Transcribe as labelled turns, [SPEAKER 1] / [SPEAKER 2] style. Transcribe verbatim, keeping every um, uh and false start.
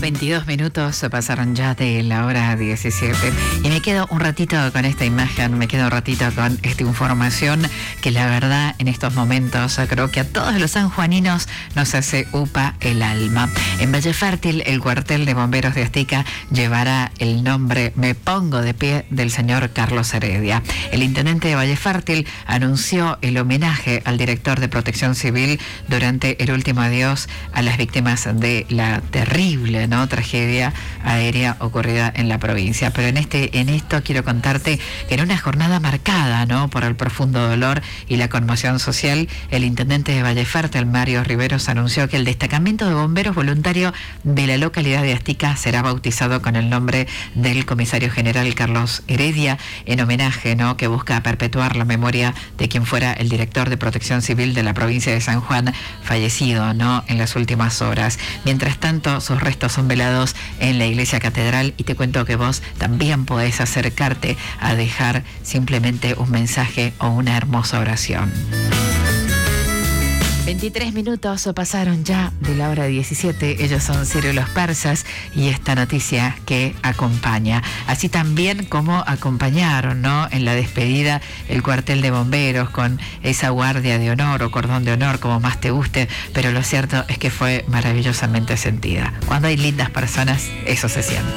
[SPEAKER 1] veintidós minutos pasaron ya de la hora diecisiete y me quedo un ratito con esta imagen, me quedo un ratito con esta información que la verdad en estos momentos creo que a todos los sanjuaninos nos hace upa el alma. En Valle Fértil, el cuartel de bomberos de Astica llevará el nombre Me Pongo de Pie del señor Carlos Heredia. El intendente de Valle Fértil anunció el homenaje al director de Protección Civil durante el último adiós a las víctimas de la terrible ¿no? tragedia aérea ocurrida en la provincia. Pero en este, en esto quiero contarte que en una jornada marcada ¿no? por el profundo dolor y la conmoción social, el intendente de Valle Fértil, Mario Riveros, anunció que el destacamento de bomberos voluntario de la localidad de Astica será bautizado con el nombre del comisario general Carlos Heredia, en homenaje ¿no? que busca perpetuar la memoria de quien fuera el director de Protección Civil de la provincia de San Juan, fallecido ¿no? en las últimas horas. Mientras tanto, sus restos son velados en la iglesia catedral y te cuento que vos también podés acercarte a dejar simplemente un mensaje o una hermosa oración. veintitrés minutos pasaron ya de la hora diecisiete. Ellos son Ciro y los Persas y esta noticia que acompaña. Así también como acompañaron ¿no? en la despedida el cuartel de bomberos con esa guardia de honor o cordón de honor, como más te guste, pero lo cierto es que fue maravillosamente sentida. Cuando hay lindas personas, eso se siente.